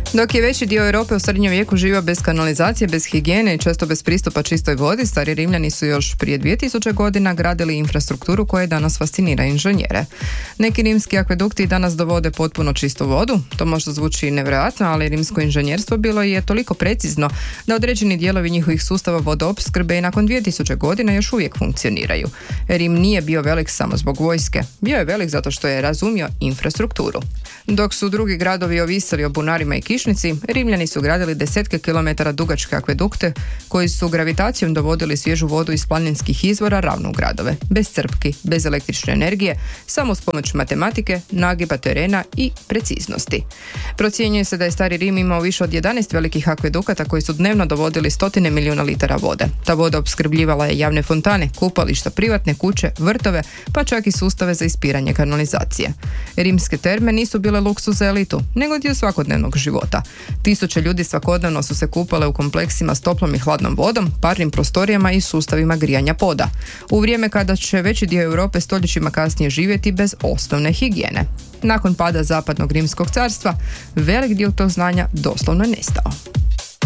Dok je veći dio Europe u srednjem vijeku živio bez kanalizacije, bez higijene i često bez pristupa čistoj vodi, stari Rimljani su još prije 2000 godina gradili infrastrukturu koja danas fascinira inženjere. Neki rimski akvedukti danas dovode potpuno čistu vodu. To možda zvuči nevjerojatno, ali rimsko inženjerstvo bilo je toliko precizno da određeni dijelovi njihovih sustava vodoopskrbe i nakon 2000 godina još uvijek funkcioniraju. Rim nije bio velik samo zbog vojske. Bio je velik zato što je razumio infrastrukturu. Dok su drugi gradovi ovisili o bunarima i kišnici, Rimljani su gradili desetke kilometara dugačke akvedukte koji su gravitacijom dovodili svježu vodu iz planinskih izvora ravno u gradove, bez crpki, bez električne energije, samo s pomoć matematike, nagiba terena i preciznosti. Procjenjuje se da je stari Rim imao više od 11 velikih akvedukata koji su dnevno dovodili 100 milijuna litara vode. Ta voda opskrbljivala je javne fontane, kupališta, privatne kuće, vrtove, pa čak i sustave za ispiranje kanalizacije. Rimske terme nisu bile luksuz za elitu, nego dio svakodnevnog života. Tisuće ljudi svakodnevno su se kupale u kompleksima s toplom i hladnom vodom, parnim prostorijama i sustavima grijanja poda. U vrijeme kada će veći dio Europe stoljećima kasnije živjeti bez osnovne higijene. Nakon pada zapadnog rimskog carstva, velik dio tog znanja doslovno je nestao.